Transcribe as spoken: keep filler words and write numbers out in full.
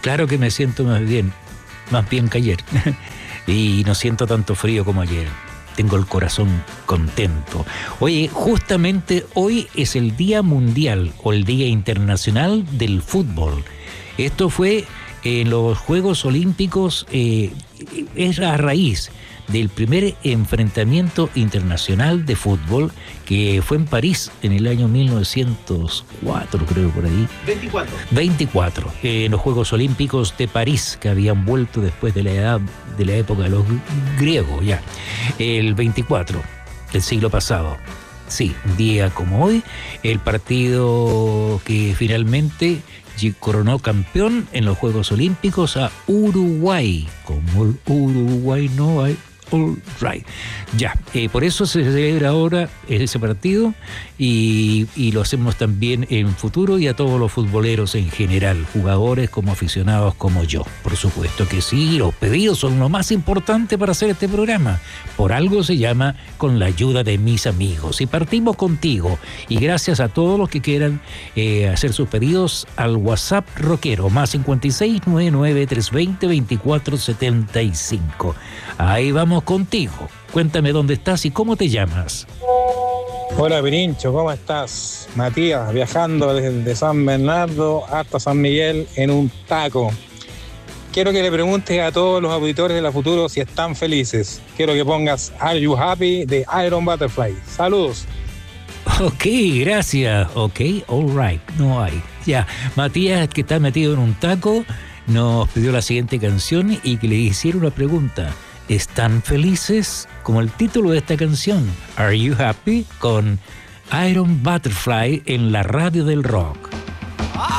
Claro que me siento más bien, más bien que ayer. Y no siento tanto frío como ayer. Tengo el corazón contento. Oye, justamente hoy es el Día Mundial o el Día Internacional del Fútbol. Esto fue en los Juegos Olímpicos, eh, es a raíz del primer enfrentamiento internacional de fútbol que fue en París en el año mil novecientos cuatro, creo, por ahí. veinticuatro. veinticuatro, eh, en los Juegos Olímpicos de París, que habían vuelto después de la edad, de la época de los griegos, ya. El veinticuatro del siglo pasado. Sí, un día como hoy, el partido que finalmente coronó campeón en los Juegos Olímpicos a Uruguay. Como el Uruguay no hay. All right. Ya, eh, por eso se celebra ahora ese partido y, y lo hacemos también en futuro y a todos los futboleros en general, jugadores como aficionados como yo. Por supuesto que sí, los pedidos son lo más importante para hacer este programa. Por algo se llama Con la ayuda de mis amigos. Y partimos contigo y gracias a todos los que quieran eh, hacer sus pedidos al WhatsApp rockero más cincuenta y seis, noventa y nueve, trescientos veinte, veinticuatro setenta y cinco. Ahí vamos contigo. Cuéntame dónde estás y cómo te llamas. Hola Pirincho, ¿cómo estás? Matías, viajando desde San Bernardo hasta San Miguel en un taco. Quiero que le preguntes a todos los auditores de La Futuro si están felices. Quiero que pongas Are You Happy de Iron Butterfly. Saludos. Ok, gracias. Ok, all right. No hay. Ya, Matías, que está metido en un taco, nos pidió la siguiente canción y que le hiciera una pregunta. ¿Están felices? Como el título de esta canción, Are You Happy? Con Iron Butterfly en la radio del rock.